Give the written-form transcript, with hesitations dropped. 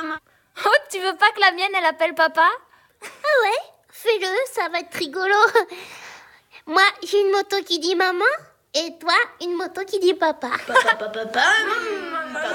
maman. Oh, tu veux pas que la mienne, elle appelle papa? Ah ouais, fais-le, ça va être rigolo. Moi, j'ai une moto qui dit maman, et toi, une moto qui dit papa. Papa.